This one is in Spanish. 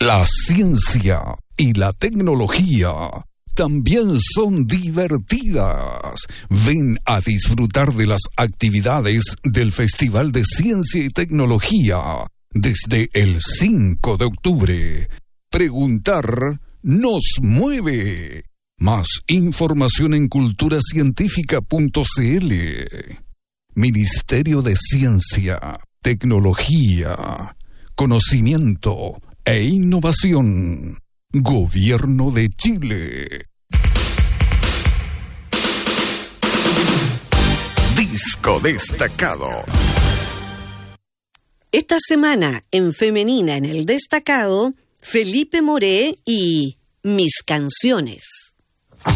La ciencia y la tecnología también son divertidas. Ven a disfrutar de las actividades del Festival de Ciencia y Tecnología desde el 5 de octubre. Preguntar nos mueve. Más información en culturacientífica.cl. Ministerio de Ciencia, Tecnología, Conocimiento e Innovación. Gobierno de Chile. Disco destacado. Esta semana en Femenina en el Destacado, Felipe Moré y Mis Canciones.